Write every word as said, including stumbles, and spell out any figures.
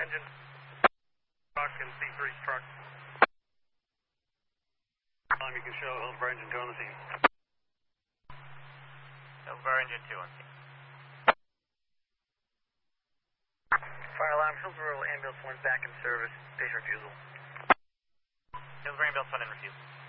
engine. Truck and C three's truck. Time you can show Hillsborough engine two on the scene. Hillsborough engine two on scene. Fire alarm, Hillsborough ambulance one back in service. Base refusal. Hillsborough ambulance one in refusal.